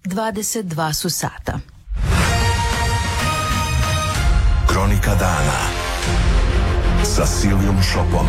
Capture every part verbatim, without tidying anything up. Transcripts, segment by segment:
dvadeset dva su sata. Kronika dana sa Silijom Šopom.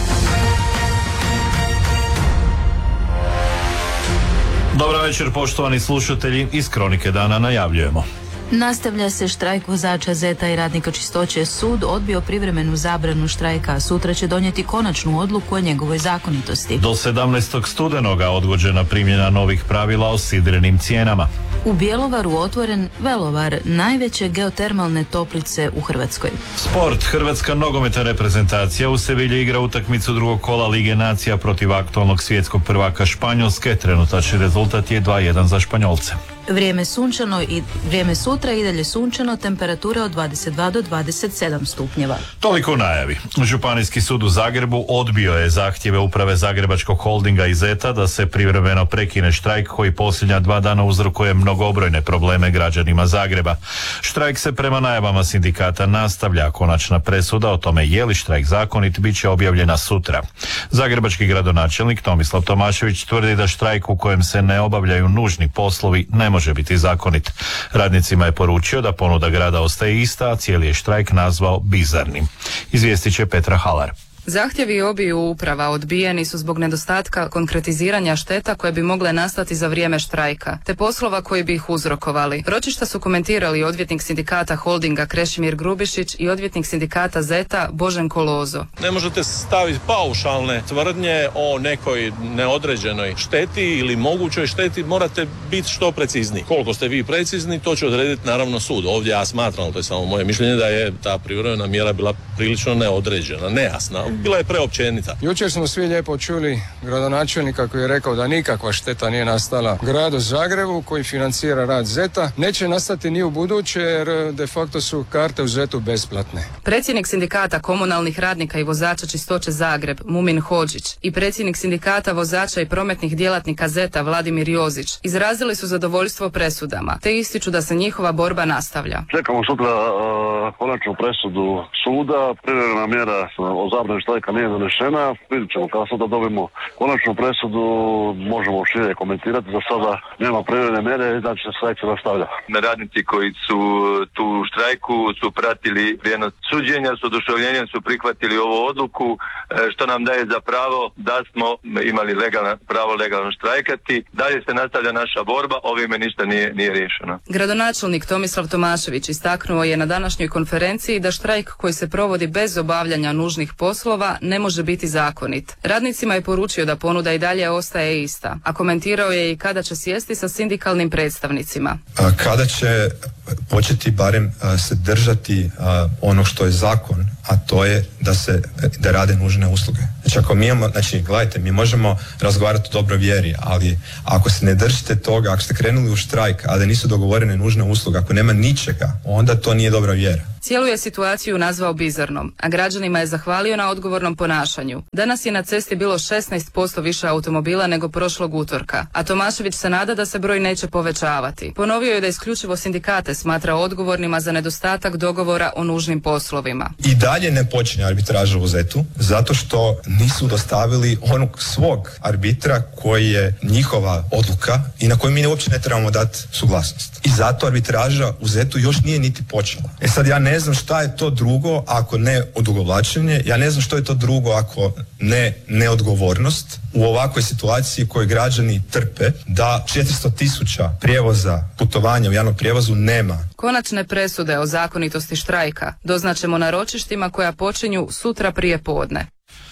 Dobar večer, poštovani slušatelji, iz Kronike dana najavljujemo. Nastavlja se štrajk vozača Zeta i radnika čistoće. Sud odbio privremenu zabranu štrajka, a sutra će donijeti konačnu odluku o njegovoj zakonitosti. Do sedamnaestog studenoga odgođena primjena novih pravila o sidrenim cijenama. U Bjelovaru otvoren velovar, najveće geotermalne toplice u Hrvatskoj. Sport. Hrvatska nogometna reprezentacija u Sevilji igra utakmicu drugog kola Lige nacija protiv aktualnog svjetskog prvaka Španjolske. Trenutačni rezultat je dva jedan za Španjolce. Vrijeme sunčano i vrijeme sutra i dalje sunčano, temperatura od dvadeset dva do dvadeset sedam stupnjeva. Toliko u najavi. Županijski sud u Zagrebu odbio je zahtjeve uprave Zagrebačkog holdinga i Zeta da se privremeno prekine štrajk koji posljednja dva dana uzrokuje mnogobrojne probleme građanima Zagreba. Štrajk se prema najavama sindikata nastavlja, konačna presuda o tome je li štrajk zakonit bit će objavljena sutra. Zagrebački gradonačelnik Tomislav Tomašević tvrdi da štrajk u kojem se ne obavljaju nužni poslovi ne može biti zakonit. Radnicima je poručio da ponuda grada ostaje ista, a cijeli je štrajk nazvao bizarnim. Izvijestit će Petra Halar. Zahtjevi obiju uprava odbijeni su zbog nedostatka konkretiziranja šteta koje bi mogle nastati za vrijeme štrajka, te poslova koji bi ih uzrokovali. Ročišta su komentirali odvjetnik sindikata holdinga Krešimir Grubišić i odvjetnik sindikata Zeta Boženko Lozo. Ne možete staviti paušalne tvrdnje o nekoj neodređenoj šteti ili mogućoj šteti, morate biti što precizniji. Koliko ste vi precizni, to će odrediti naravno sud. Ovdje ja smatram, to je samo moje mišljenje, da je ta privremena mjera bila prilično neodređena, nejasna. Bila je preopćenita. Jučer smo svi lijepo čuli gradonačelnika koji je rekao da nikakva šteta nije nastala gradu Zagrebu koji financira rad Zeta. Neće nastati ni u buduće jer de facto su karte u Zetu besplatne. Predsjednik sindikata komunalnih radnika i vozača čistoće Zagreb Mumin Hodžić i predsjednik sindikata vozača i prometnih djelatnika Zeta Vladimir Jozić izrazili su zadovoljstvo presudama, te ističu da se njihova borba nastavlja. Čekamo sutra uh, konačnu presudu suda, privremena mjera o zabrani štrajka nije donešena, vidjet ćemo kada sada dobijemo konačnu presudu, možemo šire komentirati, za sada nema privremene mjere i znači se štrajk se nastavlja. Radnici koji su tu štrajku su pratili prijenos suđenja, s oduševljenjem su prihvatili ovu odluku, što nam daje za pravo da smo imali legalna, pravo legalno štrajkati. Dalje se nastavlja naša borba, ovime ništa nije, nije riješeno. Gradonačelnik Tomislav Tomašević istaknuo je na današnjoj konferenciji da štrajk koji se provodi bez obavljanja nužnih poslova ne može biti zakonit. Radnicima je poručio da ponuda i dalje ostaje ista, a komentirao je i kada će sjesti sa sindikalnim predstavnicima. A kada će početi barem a, se držati a, ono što je zakon, a to je da se da rade nužne usluge. Znači ako mi imamo, znači gledajte, mi možemo razgovarati o dobroj vjeri, ali ako se ne držite toga, ako ste krenuli u štrajk, a da nisu dogovorene nužne usluge, ako nema ničega, onda to nije dobra vjera. Cijelu je situaciju nazvao bizarnom, a građanima je zahvalio na odgovornom ponašanju. Danas je na cesti bilo šesnaest posto više automobila nego prošlog utorka, a Tomašević se nada da se broj neće povećavati. Ponovio je da isključivo sindikate smatra odgovornima za nedostatak dogovora o nužnim poslovima. I dalje ne počinje arbitraža u Zetu, zato što nisu dostavili onog svog arbitra koji je njihova odluka i na koju mi uopće ne trebamo dati suglasnost. I zato arbitraža u Zetu još nije niti počela. E sad ja ne znam šta je to drugo ako ne odugovlačenje, ja ne znam što je to drugo ako ne neodgovornost u ovakvoj situaciji koju građani trpe da četiristo tisuća prijevoza, putovanja u javnom prijevozu nema. Konačne presude o zakonitosti štrajka doznaćemo na ročištima koja počinju sutra prije podne.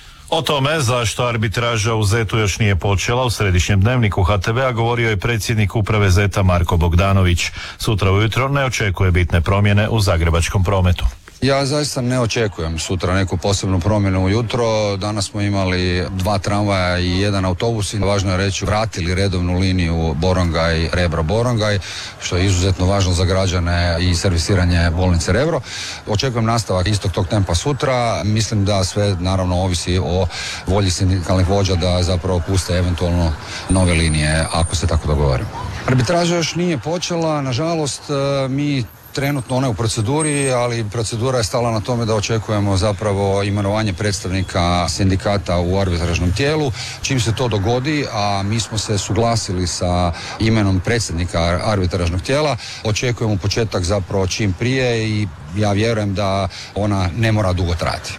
O tome zašto arbitraža u Zetu još nije počela u središnjem dnevniku ha te vea govorio je predsjednik uprave Zeta Marko Bogdanović. Sutra ujutro ne očekuje bitne promjene u zagrebačkom prometu. Ja zaista ne očekujem sutra neku posebnu promjenu ujutro. Danas smo imali dva tramvaja i jedan autobus i važno je reći vratili redovnu liniju Borongaj, Rebro, Borongaj, što je izuzetno važno za građane i servisiranje bolnice Rebro. Očekujem nastavak istog tog tempa sutra. Mislim da sve naravno ovisi o volji sindikalnih vođa da zapravo puste eventualno nove linije ako se tako dogovorimo. Arbitraža još nije počela, nažalost mi trenutno ona je u proceduri, ali procedura je stala na tome da očekujemo zapravo imenovanje predstavnika sindikata u arbitražnom tijelu. Čim se to dogodi, a mi smo se suglasili sa imenom predsjednika arbitražnog tijela, očekujemo početak zapravo čim prije i ja vjerujem da ona ne mora dugo trajati.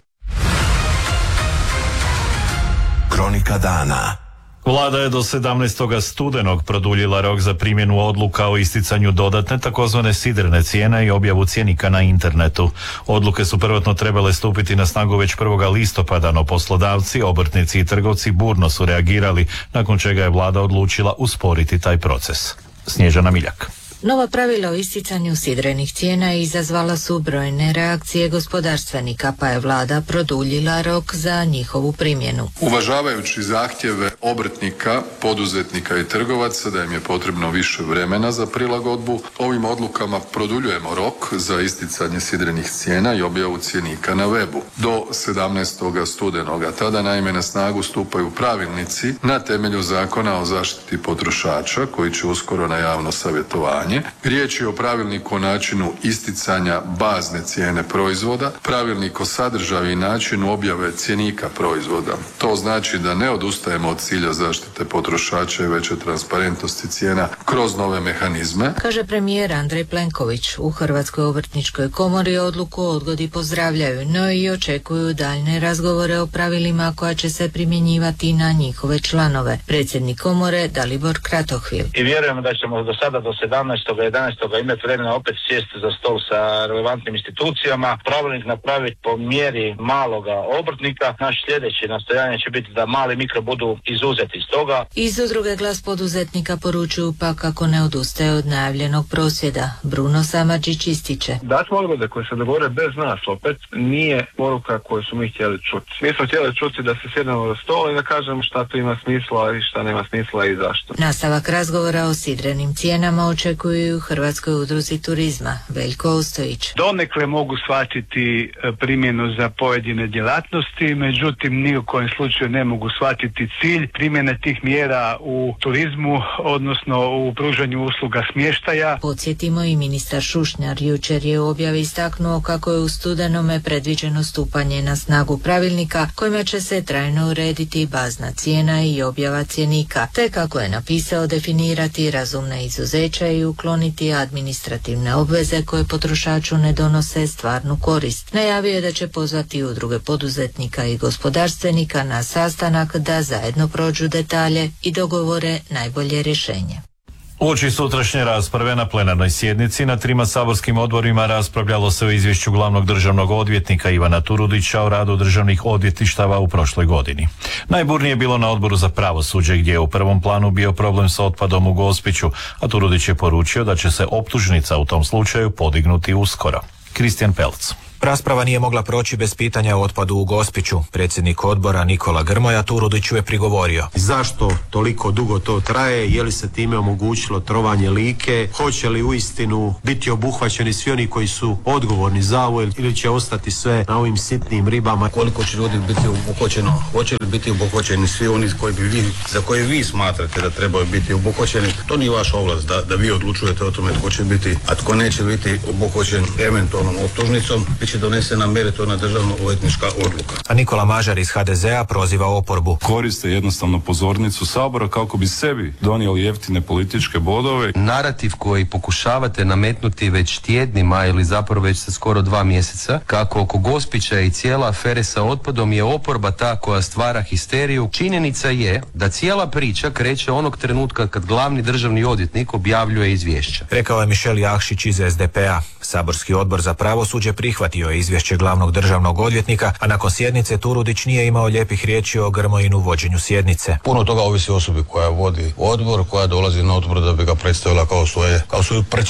Kronika dana. Vlada je do sedamnaestog studenog produljila rok za primjenu odluka o isticanju dodatne takozvane sidrene cijene i objavu cjenika na internetu. Odluke su prvotno trebale stupiti na snagu već prvog listopada, no poslodavci, obrtnici i trgovci burno su reagirali, nakon čega je vlada odlučila usporiti taj proces. Snježana Miljak. Nova pravila o isticanju sidrenih cijena izazvala su brojne reakcije gospodarstvenika, pa je vlada produljila rok za njihovu primjenu. Uvažavajući zahtjeve obrtnika, poduzetnika i trgovaca da im je potrebno više vremena za prilagodbu, ovim odlukama produljujemo rok za isticanje sidrenih cijena i objavu cjenika na webu do sedamnaestog studenoga. Tada naime na snagu stupaju pravilnici na temelju Zakona o zaštiti potrošača koji će uskoro na javno savjetovanje. Riječ je o pravilniku o načinu isticanja bazne cijene proizvoda, pravilnik o sadržaju i načinu objave cjenika proizvoda. To znači da ne odustajemo od cilja zaštite potrošača i veće transparentnosti cijena kroz nove mehanizme. Kaže premijer Andrej Plenković. U Hrvatskoj obrtničkoj komori odluku o odgodi pozdravljaju, no i očekuju daljne razgovore o pravilima koja će se primjenjivati na njihove članove. Predsjednik komore Dalibor Kratohvil. I vjerujemo da ćemo do sada do sedamnaestog jedanaestog imati vremena opet sjesti za stol sa relevantnim institucijama, pravilnik napraviti po mjeri maloga obrtnika. Naš sljedeći nastojanje će biti da mali mikro budu izuzeti iz toga. Iz udruge Glas poduzetnika poručuju pa kako ne odustaje od najavljenog prosvjeda. Bruno Samardžić ističe. Dat odgode koje se dogovore bez nas opet nije poruka koju smo mi htjeli čuti. Mi smo htjeli čuti da se sjednemo za stol i da kažemo šta tu ima smisla i šta nema smisla i zašto. Nastavak razgovora o sidrenim cijenama očekuju u Hrvatskoj udruzi turizma. Veljko Ostojić. Donekle mogu shvatiti primjenu za pojedine djelatnosti, međutim ni u kojem slučaju ne mogu shvatiti cilj primjene tih mjera u turizmu, odnosno u pružanju usluga smještaja. Podsjetimo i ministar Šušnjar jučer je u objavi istaknuo kako je u studenome predviđeno stupanje na snagu pravilnika kojima će se trajno urediti bazna cijena i objava cjenika, te kako je napisao definirati razumna izuzeća i ukloniti administrativne obveze koje potrošaču ne donose stvarnu korist. Najavio je da će pozvati udruge poduzetnika i gospodarstvenika na sastanak da zajedno prođu detalje i dogovore najbolje rješenje. Uoči sutrašnje rasprave na plenarnoj sjednici na trima saborskim odborima raspravljalo se o izvješću glavnog državnog odvjetnika Ivana Turudića o radu državnih odvjetništava u prošloj godini. Najburnije je bilo na Odboru za pravosuđe gdje je u prvom planu bio problem s otpadom u Gospiću, a Turudić je poručio da će se optužnica u tom slučaju podignuti uskoro. Kristijan Pelc. Rasprava nije mogla proći bez pitanja o otpadu u Gospiću. Predsjednik odbora Nikola Grmoja Turudiću je prigovorio. Zašto toliko dugo to traje? Je li se time omogućilo trovanje Like? Hoće li uistinu biti obuhvaćeni svi oni koji su odgovorni za ovo ili će ostati sve na ovim sitnim ribama? Koliko će ljudi biti obuhvaćeno? Hoće li biti obuhvaćeni svi oni koji bi vi, za koje vi smatrate da trebaju biti obuhvaćeni? To nije vaša ovlast da, da vi odlučujete o tome tko će biti, a tko neće biti obuhvaćen eventualnom optužnicom. Biće donesena meritorna državno odvjetnička odluka. A Nikola Mažar iz ha de zea proziva oporbu. Koriste jednostavno pozornicu Sabora kako bi sebi donijeli jeftine političke bodove. Narativ koji pokušavate nametnuti već tjednima ili zapravo već sa skoro dva mjeseca, kako oko Gospića i cijela afere sa otpadom je oporba ta koja stvara histeriju. Činjenica je da cijela priča kreće onog trenutka kad glavni državni odvjetnik objavljuje izvješće. Rekao je Mišel Jakšić iz es de pe a. Saborski odbor za pravosuđe prihvatio je izvješće glavnog državnog odvjetnika, a nakon sjednice Turudić nije imao lijepih riječi o Grmojinu vođenju sjednice. Puno toga ovisi o osobi koja vodi odbor, koja dolazi na odbor da bi ga predstavila kao svoje, kao svoju prćiju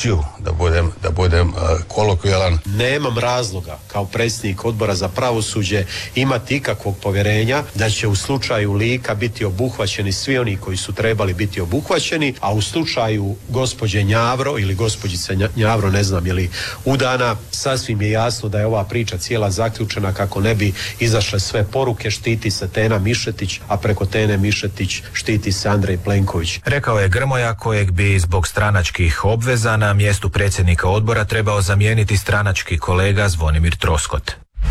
da budem, da budem uh, kolokvijalan. Nemam razloga kao predsjednik odbora za pravosuđe imati ikakvog povjerenja da će u slučaju Lika biti obuhvaćeni svi oni koji su trebali biti obuhvaćeni, a u slučaju gospođe Njavro ili gospođice Njavro, ne znam je li udana, sasvim je jasno da je ova priča cijela zaključena kako ne bi izašle sve poruke, štiti se Tena Mišetić, a preko Tene Mišetić štiti se Andrej Plenković. Rekao je Grmoja, kojeg bi zbog stranačkih obveza na mjestu predsjednika odbora trebao zamijeniti stranački kolega Zvonimir Troskot.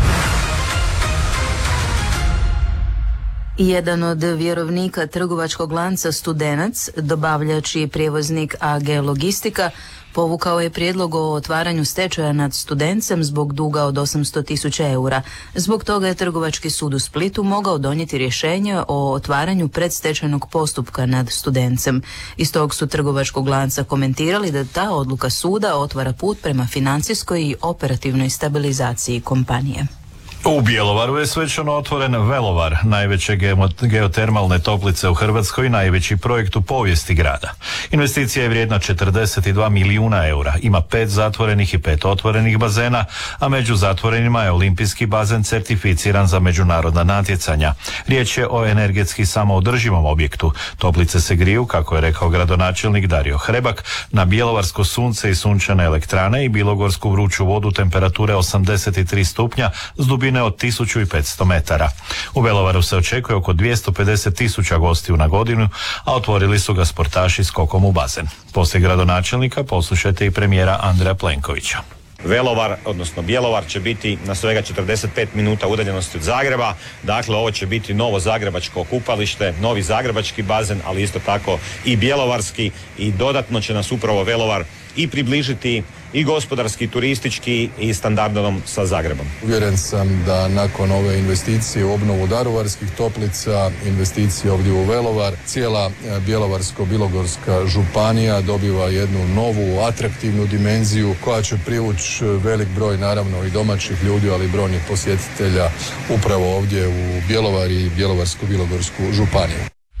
Jedan od vjerovnika trgovačkog lanca Studenac, dobavljač i prijevoznik A G Logistika, povukao je prijedlog o otvaranju stečaja nad Studencem zbog duga od osamsto tisuća eura. Zbog toga je Trgovački sud u Splitu mogao donijeti rješenje o otvaranju predstečajnog postupka nad Studencem. Iz tog su trgovačkog lanca komentirali da ta odluka suda otvara put prema financijskoj i operativnoj stabilizaciji kompanije. U Bjelovaru je svečano otvoren Velovar, najveće geotermalne toplice u Hrvatskoj i najveći projekt u povijesti grada. Investicija je vrijedna četrdeset dva milijuna eura, ima pet zatvorenih i pet otvorenih bazena, a među zatvorenima je olimpijski bazen certificiran za međunarodna natjecanja. Riječ je o energetski samoodrživom objektu. Toplice se griju, kako je rekao gradonačelnik Dario Hrebak, na bjelovarsko sunce i sunčane elektrane i bilogorsku vruću vodu temperature osamdeset tri stupnja s dubinom od tisuću petsto metara. U Belovaru se očekuje oko dvjesto pedeset tisuća gostiju na godinu, a otvorili su ga sportaši skokom u bazen. Poslije gradonačelnika poslušajte i premijera Andreja Plenkovića. Velovar, odnosno Bjelovar, će biti na svega četrdeset pet minuta udaljenosti od Zagreba. Dakle, ovo će biti novo zagrebačko kupalište, novi zagrebački bazen, ali isto tako i bjelovarski, i dodatno će nas upravo Velovar i približiti i gospodarski, turistički i standardom sa Zagrebom. Uvjeren sam da nakon ove investicije u obnovu daruvarskih toplica, investicije ovdje u Velovar, cijela Bjelovarsko-bilogorska županija dobiva jednu novu, atraktivnu dimenziju koja će privući velik broj, naravno, i domaćih ljudi, ali i brojnih posjetitelja upravo ovdje u Bjelovar i Bjelovarsko-bilogorsku županiju.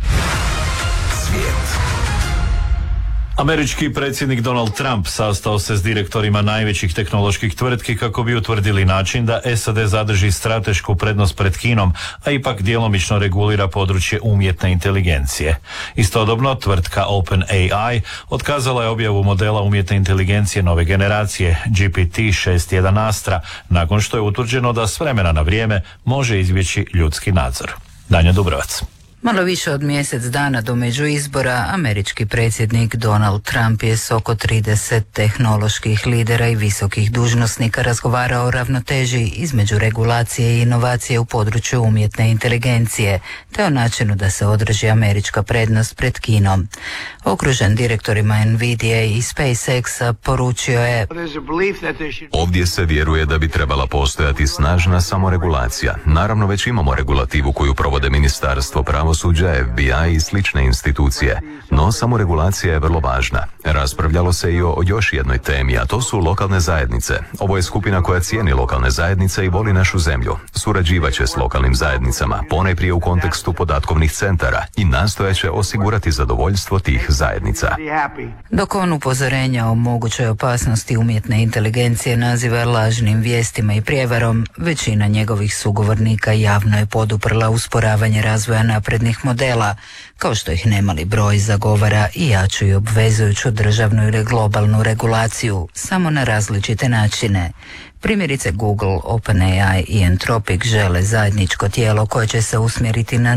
Američki predsjednik Donald Trump sastao se s direktorima najvećih tehnoloških tvrtki kako bi utvrdili način da S A D zadrži stratešku prednost pred Kinom, a ipak djelomično regulira područje umjetne inteligencije. Istodobno, tvrtka OpenAI otkazala je objavu modela umjetne inteligencije nove generacije G P T šest jedan Astra, nakon što je utvrđeno da s vremena na vrijeme može izbjeći ljudski nadzor. Danja Dubrovac. Malo više od mjesec dana do međuizbora, američki predsjednik Donald Trump je s oko trideset tehnoloških lidera i visokih dužnosnika razgovarao o ravnoteži između regulacije i inovacije u području umjetne inteligencije, te o načinu da se održi američka prednost pred Kinom. Okružen direktorima Nvidia i SpaceX-a poručio je: ovdje se vjeruje da bi trebala postojati snažna samoregulacija. Naravno, već imamo regulativu koju provode Ministarstvo pravosuđa, F B I i slične institucije, no samoregulacija je vrlo važna. Raspravljalo se i o još jednoj temi, a to su lokalne zajednice. Ovo je skupina koja cijeni lokalne zajednice i voli našu zemlju. Surađivaće s lokalnim zajednicama, ponajprije u kontekstu podatkovnih centara, i nastojaće osigurati zadovoljstvo tih zajednica. Dok on upozorenja o mogućoj opasnosti umjetne inteligencije naziva lažnim vijestima i prijevarom, većina njegovih sugovornika javno je poduprla usporavanje razvoja naprednih modela, kao što ih nemali broj zagovara i jaču i obvezujuću državnu ili globalnu regulaciju, samo na različite načine. Primjerice Google, OpenAI i Anthropic žele zajedničko tijelo koje će se usmjeriti na